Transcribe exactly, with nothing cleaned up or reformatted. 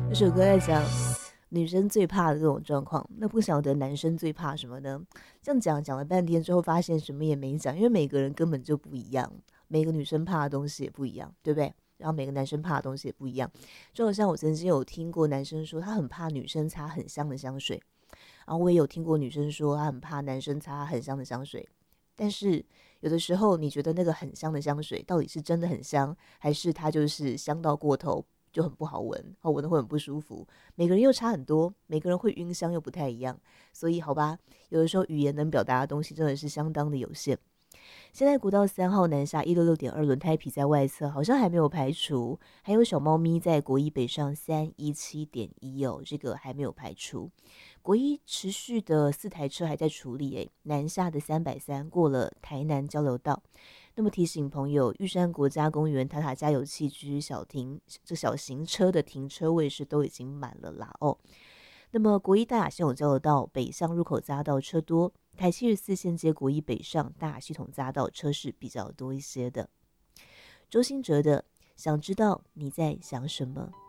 这首歌在讲女生最怕的这种状况，那不晓得男生最怕什么呢？这样讲讲了半天之后，发现什么也没讲，因为每个人根本就不一样，每个女生怕的东西也不一样，对不对？然后每个男生怕的东西也不一样，就好像我曾经有听过男生说他很怕女生擦很香的香水，然后我也有听过女生说她很怕男生擦很香的香水，但是有的时候你觉得那个很香的香水到底是真的很香，还是它就是香到过头就很不好闻，好闻的会很不舒服？每个人又差很多，每个人会晕香又不太一样，所以好吧，有的时候语言能表达的东西真的是相当的有限。现在国道三号南下一六六点二轮胎皮在外侧，好像还没有排除，还有小猫咪在国一北上三一七点一哦，这个还没有排除。国一持续的四台车还在处理，诶，南下的三百三过了台南交流道。那么提醒朋友，玉山国家公园塔塔加油气区小停这小型车的停车位是都已经满了啦哦。那么国一大雅系统交流道北向入口匝道车多，台七十四线接国一北上大雅系统匝道车是比较多一些的。周兴哲的想知道你在想什么。